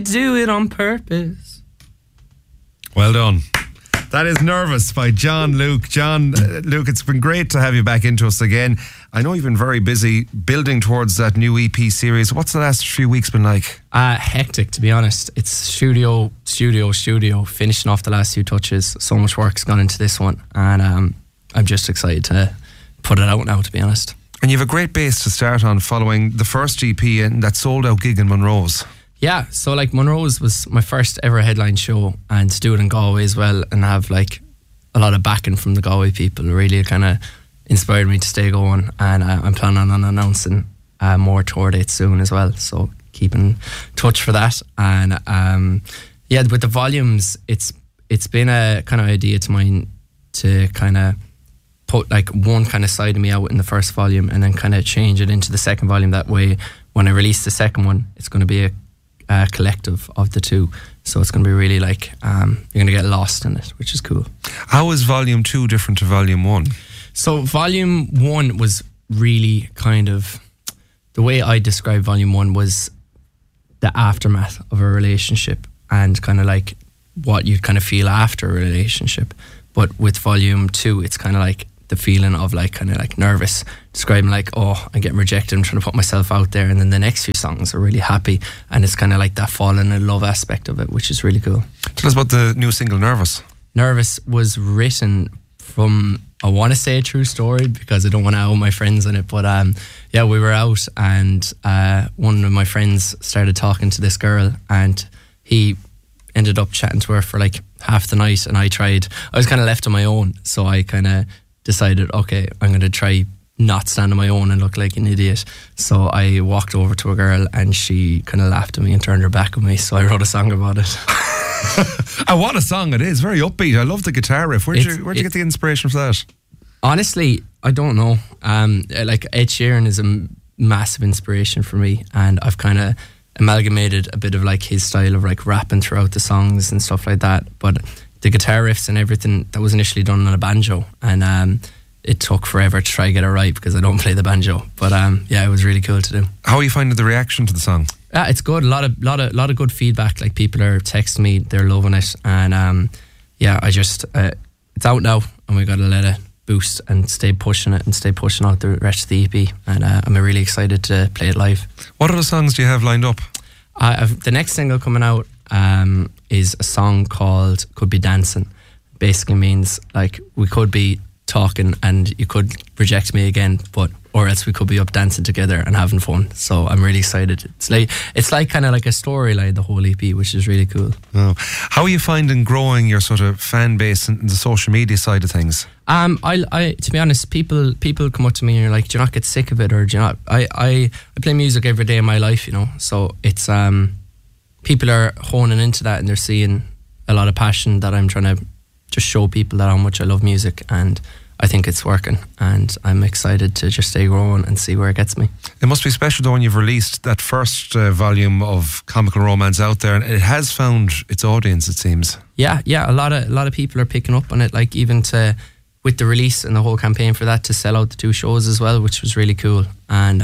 do it on purpose. Well done. That is Nervous by John Luke. John, Luke, it's been great to have you back into us again. I know you've been very busy building towards that new EP series. What's the last few weeks been like? Hectic, to be honest. It's studio, finishing off the last few touches. So much work's gone into this one, and I'm just excited to put it out now, to be honest. And you have a great base to start on following the first EP and that sold out gig in Monroe's. Yeah, so like Monroe's was my first ever headline show, and to do it in Galway as well and have like a lot of backing from the Galway people really kind of inspired me to stay going, and I'm planning on announcing more tour dates soon as well, so keep in touch for that. And yeah, with the volumes, it's been a kind of idea to mine to kind of put like one kind of side of me out in the first volume and then kind of change it into the second volume. That way when I release the second one, it's going to be a collective of the two, so it's going to be really like you're going to get lost in it, which is cool. How is volume 2 different to volume 1? So volume 1 was really kind of, the way I describe volume 1 was the aftermath of a relationship and kind of like what you kind of feel after a relationship. But with volume 2, it's kind of like the feeling of like kind of like nervous, describing like, oh, I'm getting rejected, I'm trying to put myself out there. And then the next few songs are really happy, and it's kind of like that falling in love aspect of it, which is really cool. Tell us about the new single Nervous. Nervous was written from, I want to say a true story because I don't want to out my friends in it, but yeah, we were out and one of my friends started talking to this girl, and he ended up chatting to her for like half the night, and I was kind of left on my own, so I kind of decided, okay, I'm going to try not stand on my own and look like an idiot. So I walked over to a girl and she kind of laughed at me and turned her back on me, so I wrote a song about it. And what a song it is, very upbeat. I love the guitar riff. Where'd you get the inspiration for that? Honestly, I don't know. Like Ed Sheeran is a massive inspiration for me, and I've kind of amalgamated a bit of like his style of like rapping throughout the songs and stuff like that. But the guitar riffs and everything, that was initially done on a banjo, and it took forever to try to get it right because I don't play the banjo. But yeah, it was really cool to do. How are you finding the reaction to the song? It's good. A lot of good feedback. Like people are texting me, they're loving it, and yeah, I just it's out now, and we got to let it boost and stay pushing it and stay pushing out the rest of the EP. And I'm really excited to play it live. What other songs do you have lined up? The next single coming out is a song called Could Be Dancing. Basically means like we could be talking and you could reject me again, or else we could be up dancing together and having fun. So I'm really excited. It's like kind of like a storyline, the whole EP, which is really cool. Oh. How are you finding growing your sort of fan base and the social media side of things? I to be honest, people come up to me and you're like, do you not get sick of it, or do you not? I play music every day of my life, you know. So it's people are honing into that, and they're seeing a lot of passion that I'm trying to just show people that how much I love music, and I think it's working, and I'm excited to just stay growing and see where it gets me. It must be special though when you've released that first volume of Comical Romance out there, and it has found its audience, it seems. Yeah, a lot of people are picking up on it, like even with the release and the whole campaign for that, to sell out the 2 shows as well, which was really cool. And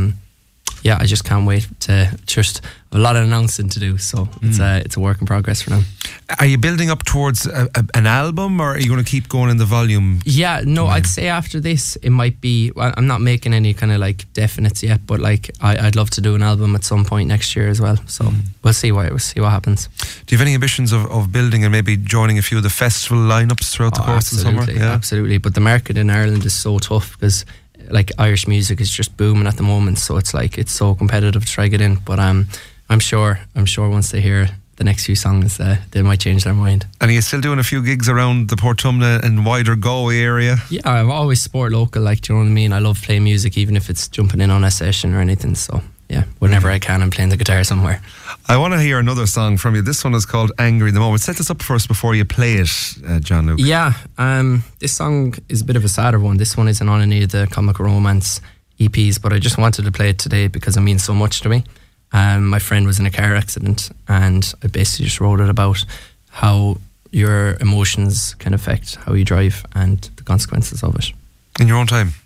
yeah, I just can't wait to just a lot of announcing to do, so it's a work in progress for now. Are you building up towards an album, or are you going to keep going in the volume? Yeah, no, I'd say after this it might be, I'm not making any kind of like definites yet, but like I'd love to do an album at some point next year as well, so we'll see what happens. Do you have any ambitions of building and maybe joining a few of the festival lineups throughout the course of the summer? Yeah, absolutely, but the market in Ireland is so tough because like Irish music is just booming at the moment, so it's like it's so competitive to try to get in. But I'm sure once they hear the next few songs, they might change their mind. And are you still doing a few gigs around the Portumna and wider Galway area? Yeah, I've always support local, like, do you know what I mean? I love playing music, even if it's jumping in on a session or anything. So yeah, whenever I can, I'm playing the guitar somewhere. I want to hear another song from you. This one is called Angry the Moment. Set this up first before you play it, John Luke. Yeah, this song is a bit of a sadder one. This one isn't on any of the Comical Romance EPs, but I just wanted to play it today because it means so much to me. My friend was in a car accident, and I basically just wrote it about how your emotions can affect how you drive and the consequences of it. In your own time?